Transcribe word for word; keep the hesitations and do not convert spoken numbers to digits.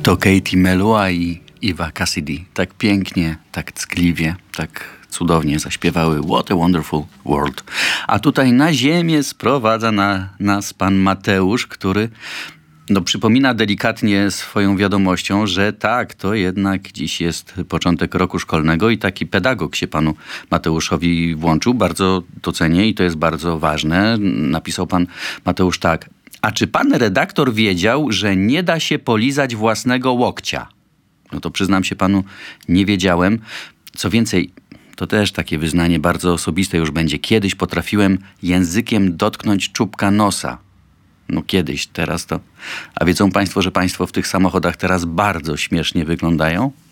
To Katie Melua i Eva Cassidy tak pięknie, tak ckliwie, tak cudownie zaśpiewały What a Wonderful World. A tutaj na ziemię sprowadza na nas pan Mateusz, który no, przypomina delikatnie swoją wiadomością, że tak, to jednak dziś jest początek roku szkolnego i taki pedagog się panu Mateuszowi włączył. Bardzo to cenię i to jest bardzo ważne. Napisał pan Mateusz tak. A czy pan redaktor wiedział, że nie da się polizać własnego łokcia? No to przyznam się panu, nie wiedziałem. Co więcej, to też takie wyznanie bardzo osobiste już będzie. Kiedyś potrafiłem językiem dotknąć czubka nosa. No kiedyś, teraz to... A wiedzą państwo, że państwo w tych samochodach teraz bardzo śmiesznie wyglądają?